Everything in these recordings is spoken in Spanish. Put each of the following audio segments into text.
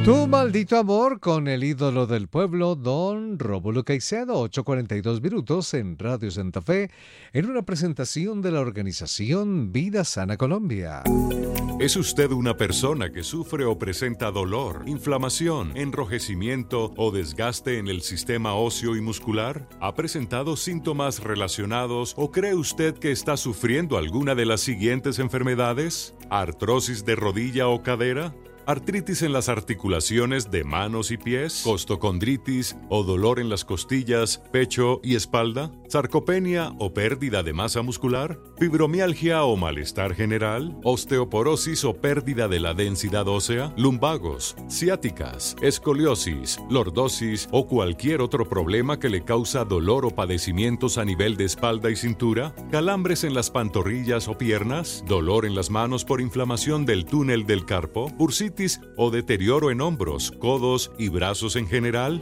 Tu maldito amor con el ídolo del pueblo, don Rómulo Caicedo, 8:42 minutos en Radio Santa Fe, en una presentación de la organización Vida Sana Colombia. ¿Es usted una persona que sufre o presenta dolor, inflamación, enrojecimiento o desgaste en el sistema óseo y muscular? ¿Ha presentado síntomas relacionados o cree usted que está sufriendo alguna de las siguientes enfermedades? ¿Artrosis de rodilla o cadera? ¿Artritis en las articulaciones de manos y pies? ¿Costocondritis o dolor en las costillas, pecho y espalda? ¿Sarcopenia o pérdida de masa muscular? ¿Fibromialgia o malestar general? ¿Osteoporosis o pérdida de la densidad ósea? ¿Lumbagos, ciáticas, escoliosis, lordosis o cualquier otro problema que le causa dolor o padecimientos a nivel de espalda y cintura? ¿Calambres en las pantorrillas o piernas? ¿Dolor en las manos por inflamación del túnel del carpo? ¿Bursitis o deterioro en hombros, codos y brazos en general?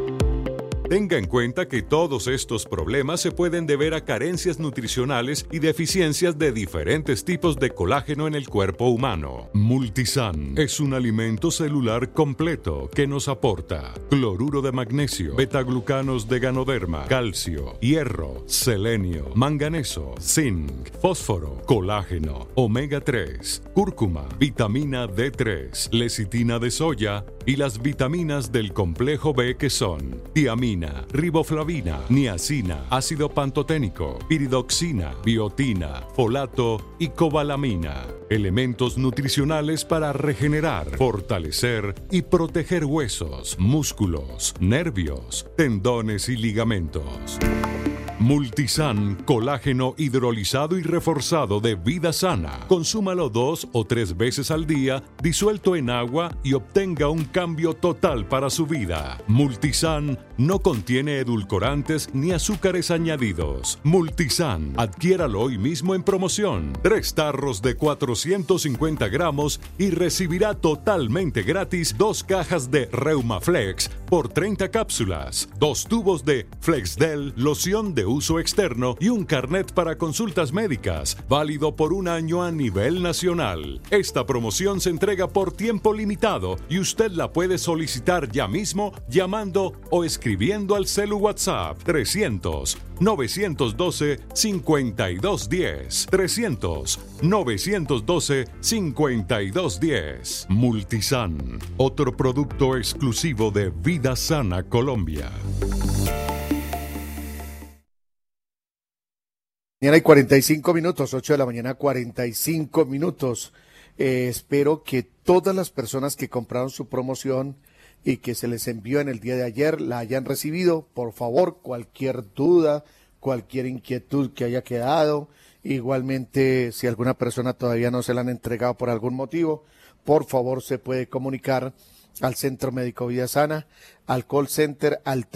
Tenga en cuenta que todos estos problemas se pueden deber a carencias nutricionales y deficiencias de diferentes tipos de colágeno en el cuerpo humano. Multisan es un alimento celular completo que nos aporta cloruro de magnesio, betaglucanos de ganoderma, calcio, hierro, selenio, manganeso, zinc, fósforo, colágeno, omega 3, cúrcuma, vitamina D3, lecitina de soya y las vitaminas del complejo B que son tiamina, riboflavina, niacina, ácido pantoténico, piridoxina, biotina, folato y cobalamina. Elementos nutricionales para regenerar, fortalecer y proteger huesos, músculos, nervios, tendones y ligamentos. Multisan, colágeno hidrolizado y reforzado de Vida Sana. Consúmalo 2 o 3 veces al día, disuelto en agua y obtenga un cambio total para su vida. Multisan no contiene edulcorantes ni azúcares añadidos. Multisan, adquiéralo hoy mismo en promoción. 3 tarros de 450 gramos y recibirá totalmente gratis 2 cajas de Reumaflex por 30 cápsulas, 2 tubos de Flexdel, loción de uso externo y un carnet para consultas médicas, válido por 1 año a nivel nacional. Esta promoción se entrega por tiempo limitado y usted la puede solicitar ya mismo llamando o escribiendo al celu WhatsApp 300-912-5210. 300-912-5210. Multisan, otro producto exclusivo de Vida Sana Colombia. Mañana hay 45 minutos, 8 de la mañana, 45 minutos. Espero que todas las personas que compraron su promoción y que se les envió en el día de ayer la hayan recibido. Por favor, cualquier duda, cualquier inquietud que haya quedado, igualmente si alguna persona todavía no se la han entregado por algún motivo, por favor se puede comunicar al Centro Médico Vida Sana, al call center al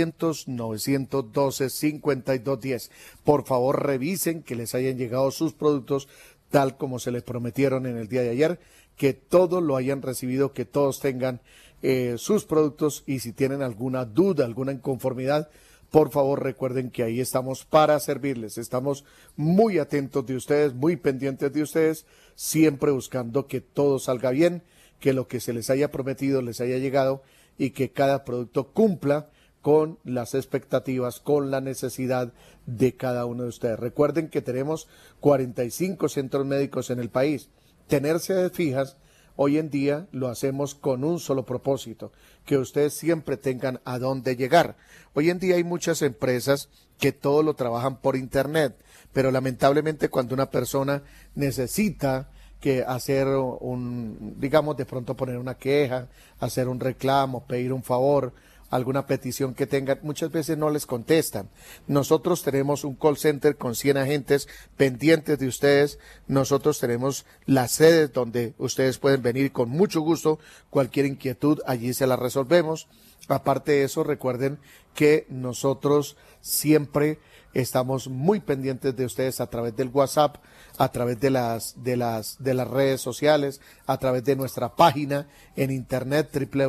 300-912-5210. Por favor, revisen que les hayan llegado sus productos tal como se les prometieron en el día de ayer, que todos lo hayan recibido, que todos tengan sus productos, y si tienen alguna duda, alguna inconformidad, por favor recuerden que ahí estamos para servirles. Estamos muy atentos de ustedes, muy pendientes de ustedes, siempre buscando que todo salga bien, que lo que se les haya prometido les haya llegado y que cada producto cumpla con las expectativas, con la necesidad de cada uno de ustedes. Recuerden que tenemos 45 centros médicos en el país. Tener sedes fijas, hoy en día lo hacemos con un solo propósito, que ustedes siempre tengan a dónde llegar. Hoy en día hay muchas empresas que todo lo trabajan por internet, pero lamentablemente cuando una persona necesita que hacer digamos, de pronto poner una queja, hacer un reclamo, pedir un favor, alguna petición que tengan, muchas veces no les contestan. Nosotros tenemos un call center con 100 agentes pendientes de ustedes. Nosotros tenemos las sedes donde ustedes pueden venir con mucho gusto. Cualquier inquietud, allí se la resolvemos. Aparte de eso, recuerden que nosotros siempre estamos muy pendientes de ustedes a través del WhatsApp, a través de las redes sociales, a través de nuestra página en internet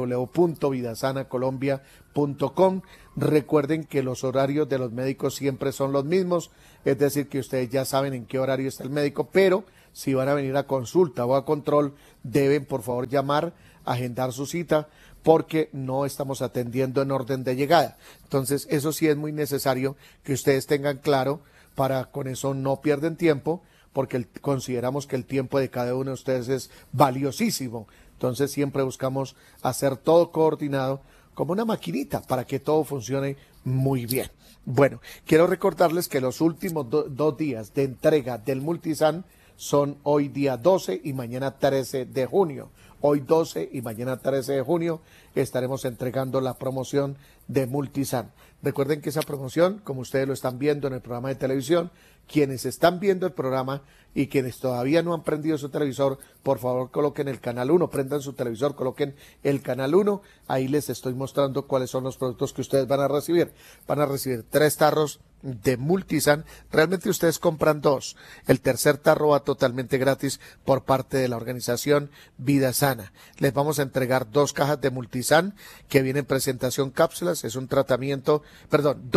www.vidasanacolombia.com. Recuerden que los horarios de los médicos siempre son los mismos, es decir, que ustedes ya saben en qué horario está el médico, pero si van a venir a consulta o a control, deben por favor llamar, agendar su cita, porque no estamos atendiendo en orden de llegada. Entonces, eso sí es muy necesario que ustedes tengan claro, para con eso no pierden tiempo, porque consideramos que el tiempo de cada uno de ustedes es valiosísimo. Entonces, siempre buscamos hacer todo coordinado como una maquinita para que todo funcione muy bien. Bueno, quiero recordarles que los últimos dos días de entrega del Multisan son hoy día 12 y mañana 13 de junio. Hoy 12 y mañana 13 de junio estaremos entregando la promoción de Multisan. Recuerden que esa promoción, como ustedes lo están viendo en el programa de televisión, quienes están viendo el programa y quienes todavía no han prendido su televisor, por favor coloquen el canal 1, prendan su televisor, coloquen el canal 1, ahí les estoy mostrando cuáles son los productos que ustedes van a recibir. Van a recibir 3 tarros de Multisan, realmente ustedes compran 2, el tercer tarro va totalmente gratis por parte de la organización Vida Sana. Les vamos a entregar 2 cajas de Multisan que vienen en presentación cápsulas, es un tratamiento, perdón,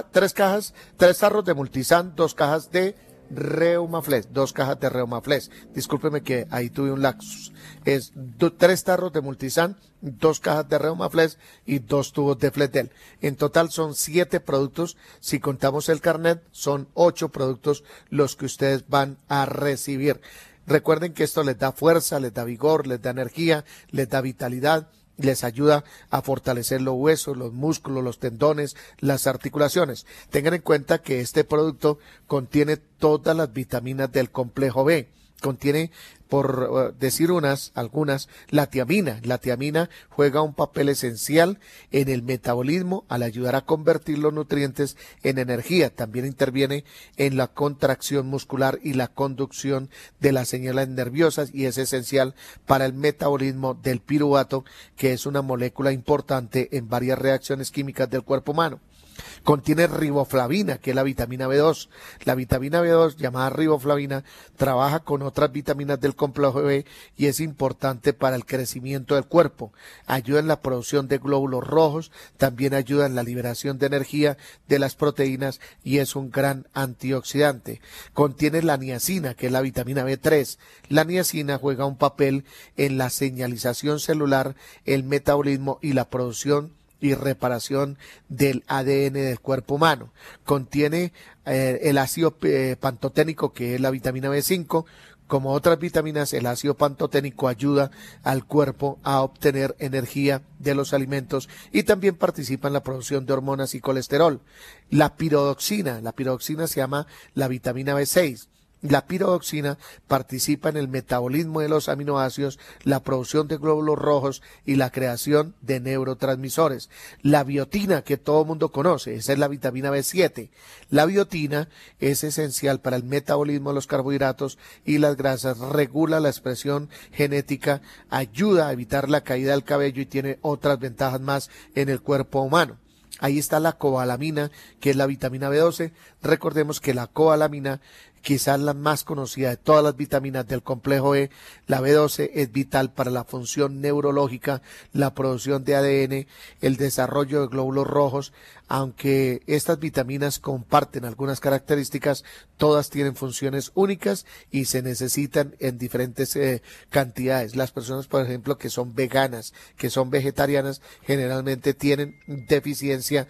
3 tarros de Multisan, 2 cajas de Reumaflex, 2 cajas de Reumaflex, discúlpeme que ahí tuve un lapsus, es 3 tarros de Multisan, 2 cajas de Reumaflex y 2 tubos de Fletel. En total son 7 productos, si contamos el carnet son 8 productos los que ustedes van a recibir. Recuerden que esto les da fuerza, les da vigor, les da energía, les da vitalidad, les ayuda a fortalecer los huesos, los músculos, los tendones, las articulaciones. Tengan en cuenta que este producto contiene todas las vitaminas del complejo B. Contiene, por decir algunas, la tiamina. La tiamina juega un papel esencial en el metabolismo al ayudar a convertir los nutrientes en energía. También interviene en la contracción muscular y la conducción de las señales nerviosas y es esencial para el metabolismo del piruvato, que es una molécula importante en varias reacciones químicas del cuerpo humano. Contiene riboflavina, que es la vitamina B2. La vitamina B2, llamada riboflavina, trabaja con otras vitaminas del complejo B y es importante para el crecimiento del cuerpo. Ayuda en la producción de glóbulos rojos, también ayuda en la liberación de energía de las proteínas y es un gran antioxidante. Contiene la niacina, que es la vitamina B3. La niacina juega un papel en la señalización celular, el metabolismo y la producción y reparación del ADN del cuerpo humano. Contiene el ácido pantoténico, que es la vitamina B5. Como otras vitaminas, el ácido pantoténico ayuda al cuerpo a obtener energía de los alimentos y también participa en la producción de hormonas y colesterol. La pirodoxina se llama la vitamina B6. La pirodoxina participa en el metabolismo de los aminoácidos, la producción de glóbulos rojos y la creación de neurotransmisores. La biotina, que todo el mundo conoce, esa es la vitamina B7. La biotina es esencial para el metabolismo de los carbohidratos y las grasas, regula la expresión genética, ayuda a evitar la caída del cabello y tiene otras ventajas más en el cuerpo humano. Ahí está la cobalamina, que es la vitamina B12. Recordemos que la cobalamina, quizás la más conocida de todas las vitaminas del complejo E, la B12 es vital para la función neurológica, la producción de ADN, el desarrollo de glóbulos rojos. Aunque estas vitaminas comparten algunas características, todas tienen funciones únicas y se necesitan en diferentes cantidades. Las personas, por ejemplo, que son veganas, que son vegetarianas, generalmente tienen deficiencia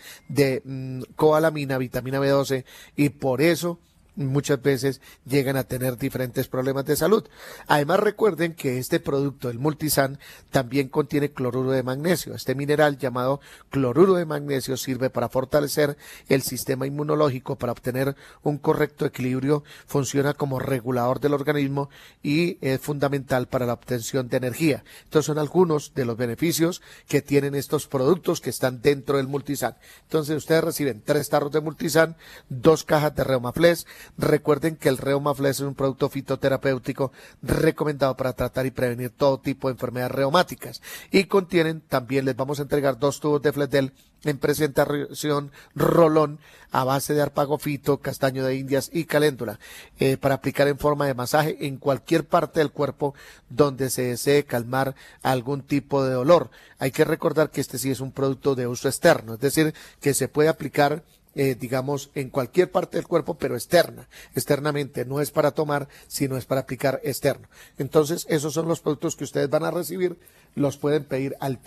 de cobalamina, vitamina B12, y por eso muchas veces llegan a tener diferentes problemas de salud. Además, recuerden que este producto, el Multisan, también contiene cloruro de magnesio. Este mineral llamado cloruro de magnesio sirve para fortalecer el sistema inmunológico, para obtener un correcto equilibrio, funciona como regulador del organismo y es fundamental para la obtención de energía. Estos son algunos de los beneficios que tienen estos productos que están dentro del Multisan. Entonces, ustedes reciben 3 tarros de Multisan, 2 cajas de Reumaflex. Recuerden que el Reumaflex es un producto fitoterapéutico recomendado para tratar y prevenir todo tipo de enfermedades reumáticas. Y contienen, también les vamos a entregar 2 tubos de Fletel en presentación rolón a base de arpagofito, castaño de indias y caléndula, para aplicar en forma de masaje en cualquier parte del cuerpo donde se desee calmar algún tipo de dolor. Hay que recordar que este sí es un producto de uso externo, es decir, que se puede aplicar digamos, en cualquier parte del cuerpo, pero externamente, no es para tomar, sino es para aplicar externo. Entonces, esos son los productos que ustedes van a recibir, los pueden pedir al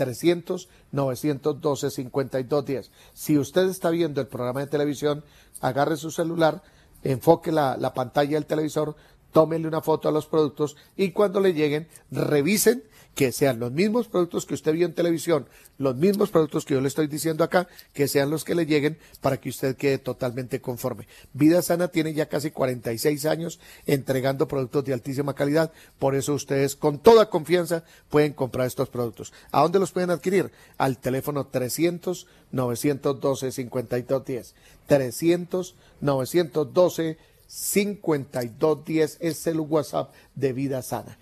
300-912-5210. Si usted está viendo el programa de televisión, agarre su celular, enfoque la pantalla del televisor, tómenle una foto a los productos y cuando le lleguen, revisen que sean los mismos productos que usted vio en televisión, los mismos productos que yo le estoy diciendo acá, que sean los que le lleguen para que usted quede totalmente conforme. Vida Sana tiene ya casi 46 años entregando productos de altísima calidad, por eso ustedes con toda confianza pueden comprar estos productos. ¿A dónde los pueden adquirir? Al teléfono 300-912-5210. 300-912-5210 es el WhatsApp de Vida Sana.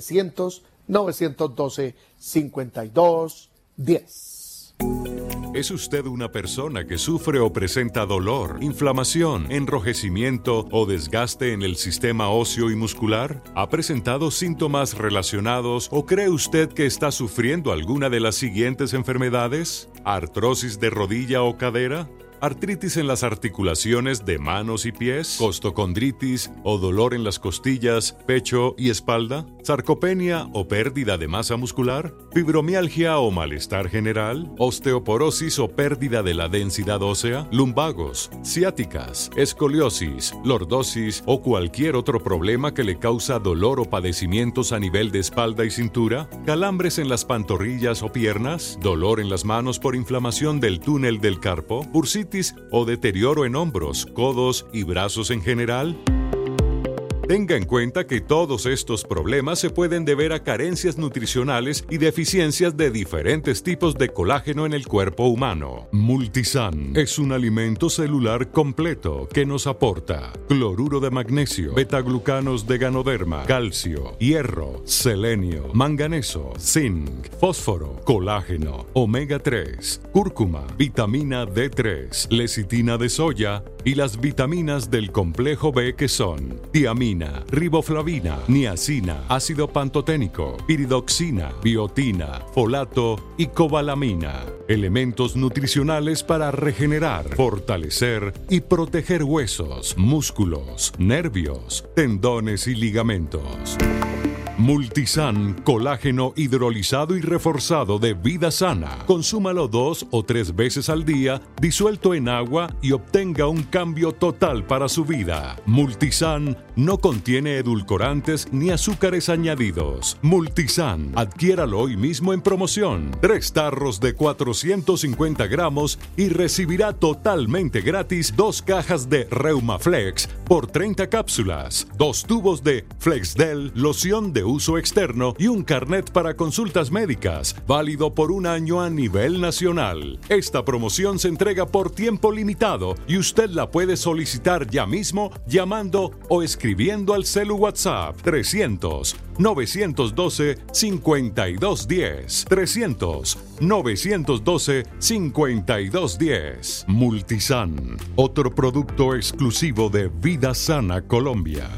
300-912-5210. ¿Es usted una persona que sufre o presenta dolor, inflamación, enrojecimiento o desgaste en el sistema óseo y muscular? ¿Ha presentado síntomas relacionados o cree usted que está sufriendo alguna de las siguientes enfermedades? ¿Artrosis de rodilla o cadera? ¿Artritis en las articulaciones de manos y pies? ¿Costocondritis o dolor en las costillas, pecho y espalda? ¿Sarcopenia o pérdida de masa muscular? ¿Fibromialgia o malestar general? ¿Osteoporosis o pérdida de la densidad ósea? ¿Lumbagos, ciáticas, escoliosis, lordosis o cualquier otro problema que le causa dolor o padecimientos a nivel de espalda y cintura? ¿Calambres en las pantorrillas o piernas? ¿Dolor en las manos por inflamación del túnel del carpo? ¿Bursitis o deterioro en hombros, codos y brazos en general? Tenga en cuenta que todos estos problemas se pueden deber a carencias nutricionales y deficiencias de diferentes tipos de colágeno en el cuerpo humano. Multisan es un alimento celular completo que nos aporta cloruro de magnesio, betaglucanos de ganoderma, calcio, hierro, selenio, manganeso, zinc, fósforo, colágeno, omega 3, cúrcuma, vitamina D3, lecitina de soya y las vitaminas del complejo B que son tiamina, riboflavina, niacina, ácido pantoténico, piridoxina, biotina, folato y cobalamina. Elementos nutricionales para regenerar, fortalecer y proteger huesos, músculos, nervios, tendones y ligamentos. Multisan, colágeno hidrolizado y reforzado de Vida Sana. Consúmalo 2 o 3 veces al día, disuelto en agua y obtenga un cambio total para su vida. Multisan no contiene edulcorantes ni azúcares añadidos. Multisan, adquiéralo hoy mismo en promoción. 3 tarros de 450 gramos y recibirá totalmente gratis 2 cajas de Reumaflex por 30 cápsulas, 2 tubos de Flexdel, loción de uso externo y un carnet para consultas médicas, válido por 1 año a nivel nacional. Esta promoción se entrega por tiempo limitado y usted la puede solicitar ya mismo llamando o escribiendo al celu WhatsApp 300-912-5210. 300-912-5210. Multisan, otro producto exclusivo de Vida Sana Colombia.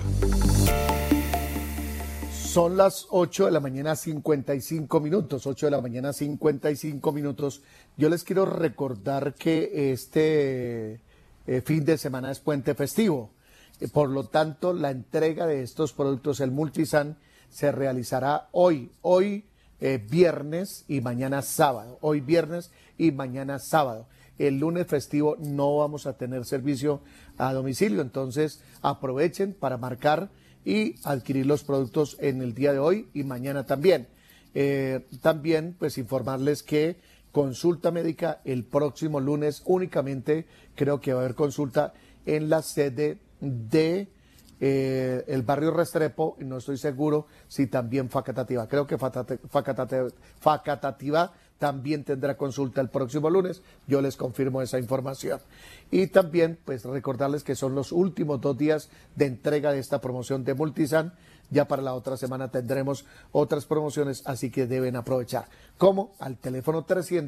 Son las 8 de la mañana 55 minutos, 8 de la mañana 55 minutos. Yo les quiero recordar que este fin de semana es puente festivo. Por lo tanto, la entrega de estos productos, el Multisan, se realizará hoy viernes y mañana sábado. Hoy viernes y mañana sábado. El lunes festivo no vamos a tener servicio a domicilio, entonces aprovechen para marcar y adquirir los productos en el día de hoy y mañana también. También pues informarles que consulta médica el próximo lunes únicamente, creo que va a haber consulta en la sede de el barrio Restrepo, y no estoy seguro si también Facatativá. Creo que Facatativá también tendrá consulta el próximo lunes. Yo les confirmo esa información. Y también, pues, recordarles que son los últimos 2 días de entrega de esta promoción de Multisan. Ya para la otra semana tendremos otras promociones, así que deben aprovechar. ¿Cómo? Al teléfono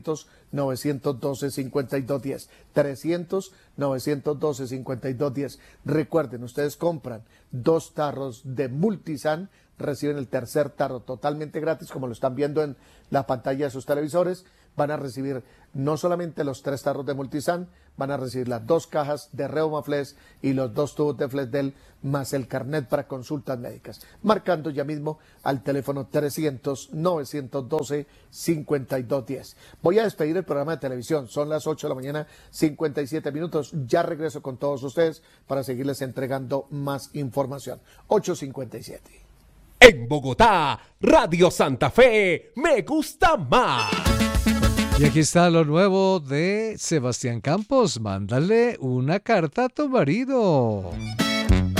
300-912-5210. 300-912-5210. Recuerden, ustedes compran 2 tarros de Multisan, reciben el tercer tarro totalmente gratis, como lo están viendo en la pantalla de sus televisores. van a recibir no solamente los 3 tarros de Multisan, van a recibir las 2 cajas de Reumaflex y los 2 tubos de Flesdel, más el carnet para consultas médicas. Marcando ya mismo al teléfono 300-912-5210. Voy a despedir el programa de televisión. Son las 8 de la mañana, 57 minutos. Ya regreso con todos ustedes para seguirles entregando más información. 8:57. En Bogotá, Radio Santa Fe, me gusta más. Y aquí está lo nuevo de Sebastián Campos. Mándale una carta a tu marido.